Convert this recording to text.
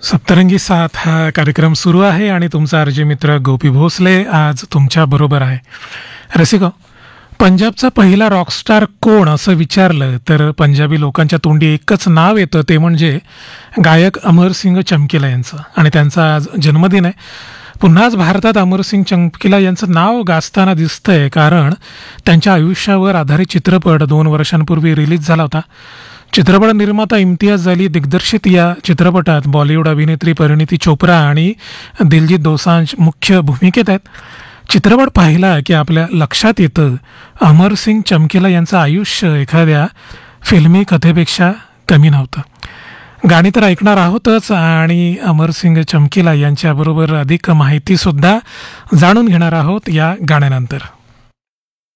सप्तरंगी साथ हा कार्यक्रम सुरू आहे आणि तुमचा अर्जी मित्र गोपी भोसले आज तुमच्या बरोबर आहे. रसिको, पंजाबचा पहिला रॉकस्टार कोण असं विचारलं तर पंजाबी लोकांच्या तोंडी एकच नाव येतं, ते म्हणजे गायक अमरसिंग चमकीला यांचं. आणि त्यांचा आज जन्मदिन आहे. पुन्हाच भारतात अमरसिंग चमकीला यांचं नाव गाजताना दिसतंय, कारण त्यांच्या आयुष्यावर आधारित चित्रपट 2 वर्षांपूर्वी रिलीज झाला होता. चित्रपट निर्माता इम्तियाज अली दिग्दर्शित या चित्रपटात बॉलिवूड अभिनेत्री परिणीती चोप्रा आणि दिलजीत दोसांझ मुख्य भूमिकेत आहेत. चित्रपट पाहिला की आपल्या लक्षात येतं अमरसिंग चमकीला यांचं आयुष्य एखाद्या फिल्मी कथेपेक्षा कमी नव्हतं. गाणी तर ऐकणार आहोतच आणि अमरसिंग चमकीला यांच्याबरोबर अधिक माहितीसुद्धा जाणून घेणार आहोत या गाण्यानंतर.